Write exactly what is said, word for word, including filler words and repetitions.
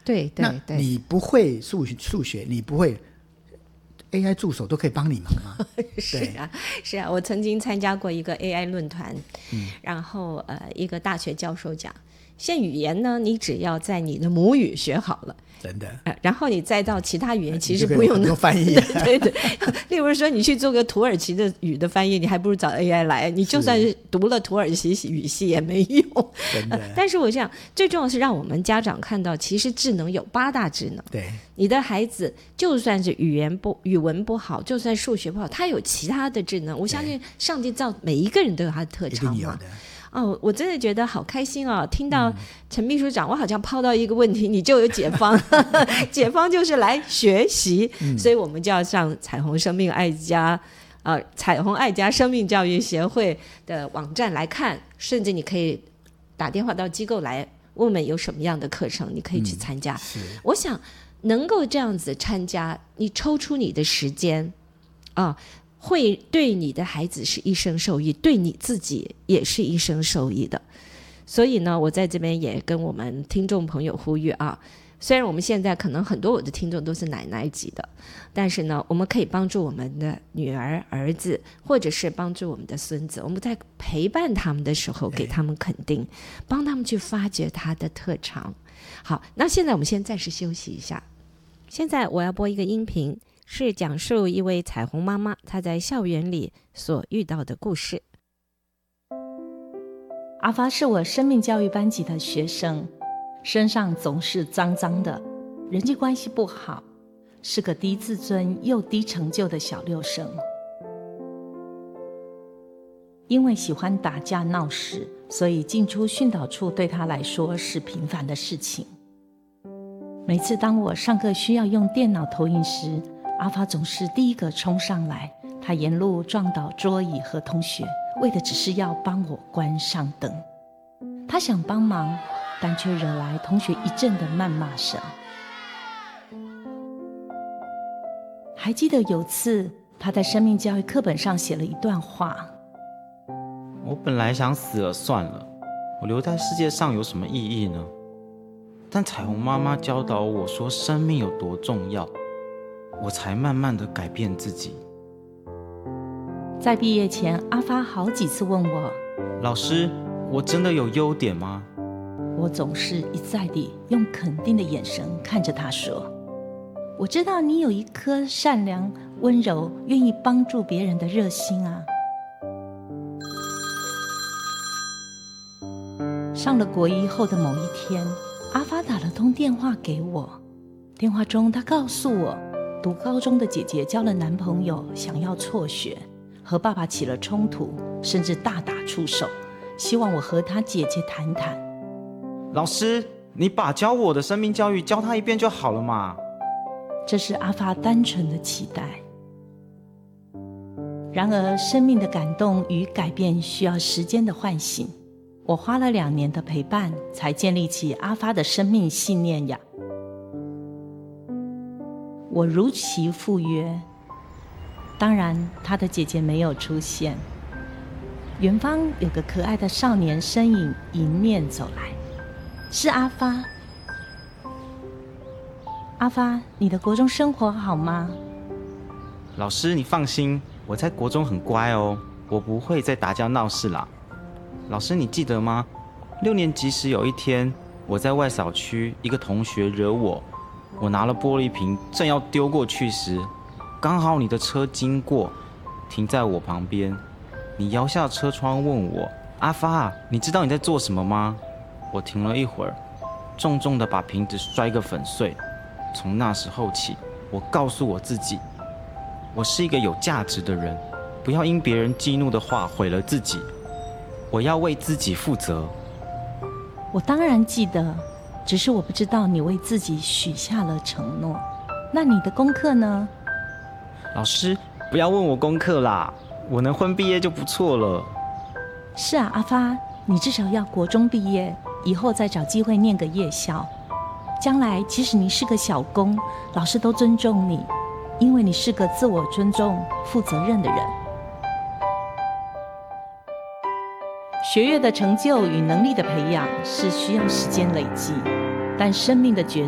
对对对， 那你不会数学数学你不会 A I 助手都可以帮你忙吗？ 是啊是啊，我曾经参加过一个 A I 论坛、 嗯、 然后呃，一个大学教授讲，现在语言呢，你只要在你的母语学好了， 真的、 呃、然后你再到其他语言其实不用那翻译对对对，例如说你去做个土耳其的语的翻译，你还不如找 A I 来，你就算是读了土耳其语系也没用。 真的、 呃、但是我想最重要是让我们家长看到，其实智能有八大智能。 对， 你的孩子就算是语言不语文不好，就算数学不好，他有其他的智能，我相信上帝造每一个人都有他的特长嘛。 一定有的。 哦，我真的觉得好开心哦！听到陈秘书长，我好像抛到一个问题，你就有解方。解方就是来学习、嗯，所以我们就要上彩虹生命爱家，呃，彩虹爱家生命教育协会的网站来看，甚至你可以打电话到机构来问问有什么样的课程，你可以去参加。 嗯、 我想能够这样子参加，你抽出你的时间啊。会对你的孩子是一生受益，对你自己也是一生受益的。所以呢，我在这边也跟我们听众朋友呼吁啊，虽然我们现在可能很多我的听众都是奶奶级的，但是呢，我们可以帮助我们的女儿儿子，或者是帮助我们的孙子，我们在陪伴他们的时候给他们肯定，帮他们去发掘他的特长。好，那现在我们先暂时休息一下，现在我要播一个音频，是讲述一位彩虹妈妈她在校园里所遇到的故事。 阿发是我生命教育班级的学生，身上总是脏脏的，人际关系不好，是个低自尊又低成就的小六生。因为喜欢打架闹事，所以进出训导处对他来说是平凡的事情。每次当我上课需要用电脑投影时，阿发总是第一个冲上来，他沿路撞倒桌椅和同学，为的只是要帮我关上灯。他想帮忙，但却惹来同学一阵的谩骂声。还记得有次他在生命教育课本上写了一段话： 我本来想死了算了，我留在世界上有什么意义呢？但彩虹妈妈教导我说生命有多重要，我才慢慢的改变自己。 在毕业前，阿发好几次问我： 老师，我真的有优点吗？ 我总是一再地用肯定的眼神看着他说：我知道你有一颗善良、温柔、愿意帮助别人的热心啊。上了国一后的某一天，阿发打了通电话给我。电话中他告诉我，读高中的姐姐交了男朋友，想要辍学，和爸爸起了冲突，甚至大打出手，希望我和他姐姐谈谈。 老师，你把教我的生命教育教他一遍就好了嘛。 这是阿发单纯的期待。然而生命的感动与改变需要时间的唤醒，我花了两年的陪伴才建立起阿发的生命信念呀。我如期赴约，当然他的姐姐没有出现。远方有个可爱的少年身影迎面走来，是阿发。阿发，你的国中生活好吗？ 老师，你放心，我在国中很乖哦，我不会再打架闹事啦。老师，你记得吗？六年级时有一天，我在外扫区，一个同学惹我，我拿了玻璃瓶，正要丢过去时，刚好你的车经过，停在我旁边。你摇下车窗问我：阿发，你知道你在做什么吗？我停了一会儿，重重地把瓶子摔个粉碎。从那时候起，我告诉我自己，我是一个有价值的人，不要因别人激怒的话毁了自己，我要为自己负责。 我当然记得，只是我不知道你为自己许下了承诺。那你的功课呢？ 老师，不要问我功课啦，我能混毕业就不错了。 是啊，阿发，你至少要国中毕业，以后再找机会念个夜校。将来即使你是个小工，老师都尊重你，因为你是个自我尊重、负责任的人。学业的成就与能力的培养是需要时间累积，但生命的抉